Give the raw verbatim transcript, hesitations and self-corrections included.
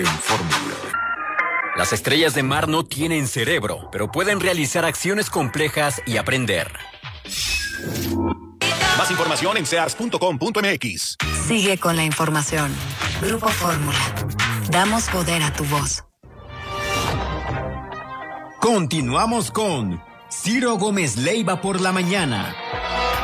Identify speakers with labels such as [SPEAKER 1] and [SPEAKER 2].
[SPEAKER 1] en Fórmula. Las estrellas de mar no tienen cerebro, pero pueden realizar acciones complejas y aprender.
[SPEAKER 2] Más información en sears punto com punto m x.
[SPEAKER 3] Sigue con la información. Grupo Fórmula. Damos poder a tu voz.
[SPEAKER 4] Continuamos con Ciro Gómez Leiva por la mañana.